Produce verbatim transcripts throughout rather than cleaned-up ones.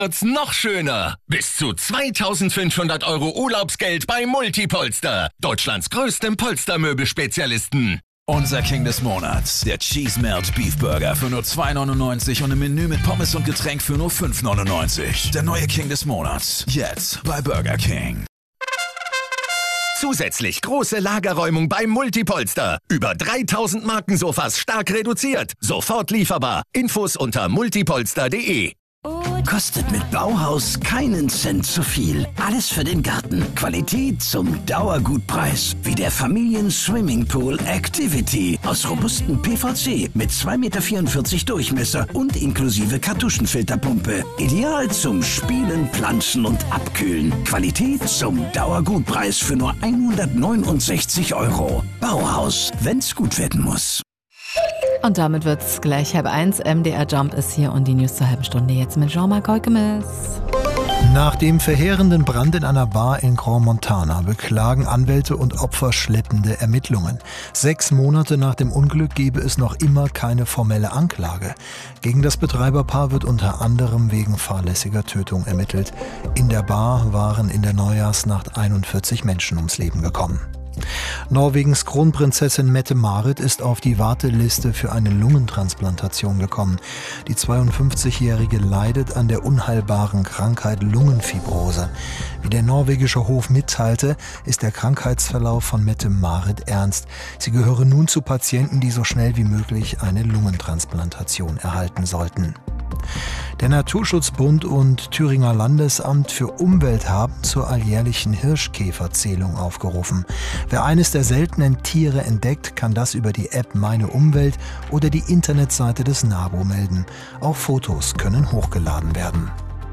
Wird's noch schöner. Bis zu zweitausendfünfhundert Euro Urlaubsgeld bei Multipolster. Deutschlands größtem Polstermöbelspezialisten. Unser King des Monats, der Cheese Melt Beef Burger für nur zwei neunundneunzig und ein Menü mit Pommes und Getränk für nur fünf neunundneunzig. Der neue King des Monats, jetzt bei Burger King. Zusätzlich große Lagerräumung beim Multipolster. Über dreitausend Markensofas stark reduziert. Sofort lieferbar. Infos unter multipolster punkt de. Kostet mit Bauhaus keinen Cent zu viel. Alles für den Garten. Qualität zum Dauergutpreis. Wie der Familien-Swimmingpool Activity. Aus robustem P V C mit zwei Komma vierundvierzig Meter Durchmesser und inklusive Kartuschenfilterpumpe. Ideal zum Spielen, Planschen und Abkühlen. Qualität zum Dauergutpreis für nur hundertneunundsechzig Euro. Bauhaus, wenn's gut werden muss. Und damit wird's gleich halb eins. M D R Jump ist hier und die News zur halben Stunde jetzt mit Jean-Marc Heukemes. Nach dem verheerenden Brand in einer Bar in Grand Montana beklagen Anwälte und Opfer schleppende Ermittlungen. Sechs Monate nach dem Unglück gebe es noch immer keine formelle Anklage. Gegen das Betreiberpaar wird unter anderem wegen fahrlässiger Tötung ermittelt. In der Bar waren in der Neujahrsnacht einundvierzig Menschen ums Leben gekommen. Norwegens Kronprinzessin Mette-Marit ist auf die Warteliste für eine Lungentransplantation gekommen. Die zweiundfünfzigjährige leidet an der unheilbaren Krankheit Lungenfibrose. Wie der norwegische Hof mitteilte, ist der Krankheitsverlauf von Mette-Marit ernst. Sie gehöre nun zu Patienten, die so schnell wie möglich eine Lungentransplantation erhalten sollten. Der Naturschutzbund und Thüringer Landesamt für Umwelt haben zur alljährlichen Hirschkäferzählung aufgerufen. Wer eines der seltenen Tiere entdeckt, kann das über die App Meine Umwelt oder die Internetseite des NABU melden. Auch Fotos können hochgeladen werden.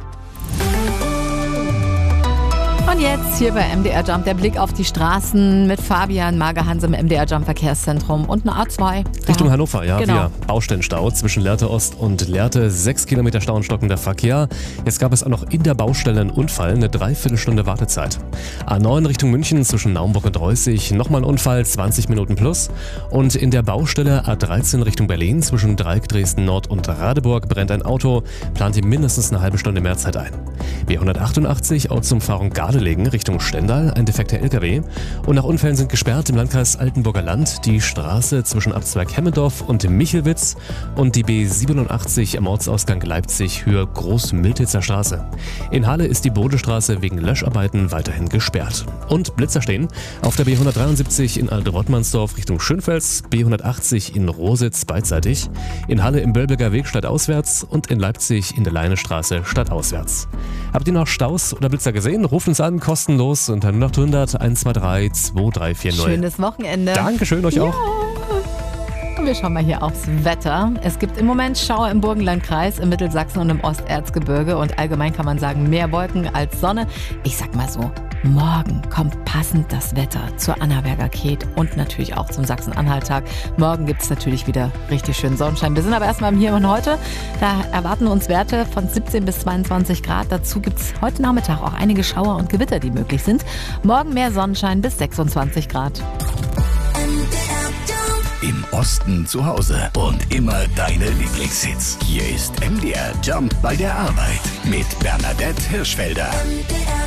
Und jetzt hier bei M D R Jump der Blick auf die Straßen mit Fabian Magerhans im M D R Jump Verkehrszentrum und eine A zwei. Richtung Hannover, ja, genau. Via Baustellenstau zwischen Lehrte Ost und Lehrte. Sechs Kilometer Stau und stockender Verkehr. Jetzt gab es auch noch in der Baustelle einen Unfall, eine Dreiviertelstunde Wartezeit. A neun Richtung München zwischen Naumburg und Reußig, nochmal ein Unfall, zwanzig Minuten plus. Und in der Baustelle A dreizehn Richtung Berlin zwischen Dreieck Dresden Nord und Radeburg brennt ein Auto, plant ihm mindestens eine halbe Stunde mehr Zeit ein. B hundertachtundachtzig Ortsumfahrung Gardelegen Richtung Stendal, ein defekter L K W. Und nach Unfällen sind gesperrt im Landkreis Altenburger Land die Straße zwischen Abzweig Hemmendorf und Michelwitz und die B siebenundachtzig am Ortsausgang Leipzig Höhe Großmiltitzer Straße. In Halle ist die Bodestraße wegen Löscharbeiten weiterhin gesperrt. Und Blitzer stehen auf der B hundertdreiundsiebzig in Alt-Rottmannsdorf Richtung Schönfels, B hundertachtzig in Rositz beidseitig, in Halle im Bölbecker Weg stadtauswärts und in Leipzig in der Leinestraße stadtauswärts. Habt ihr noch Staus oder Blitzer gesehen? Ruft uns an, kostenlos unter null acht hundert eins zwei drei zwei drei vier null. Schönes Wochenende. Dankeschön euch auch. Und wir schauen mal hier aufs Wetter. Es gibt im Moment Schauer im Burgenlandkreis, im Mittelsachsen und im Osterzgebirge und allgemein kann man sagen, mehr Wolken als Sonne. Ich sag mal so, morgen kommt passend das Wetter zur Annaberger Ket und natürlich auch zum Sachsen-Anhalt-Tag. Morgen gibt es natürlich wieder richtig schön Sonnenschein. Wir sind aber erstmal im Hier und Heute. Da erwarten uns Werte von siebzehn bis zweiundzwanzig Grad. Dazu gibt es heute Nachmittag auch einige Schauer und Gewitter, die möglich sind. Morgen mehr Sonnenschein bis sechsundzwanzig Grad. Im Osten zu Hause und immer deine Lieblingshits. Hier ist M D R Jump bei der Arbeit mit Bernadette Hirschfelder.